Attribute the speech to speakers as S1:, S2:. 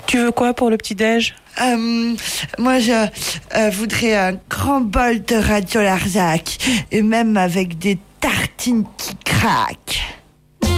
S1: Tu veux quoi pour le petit-déj?
S2: Moi, je voudrais un grand bol de Radio Larzac, et même avec des tartines qui craquent.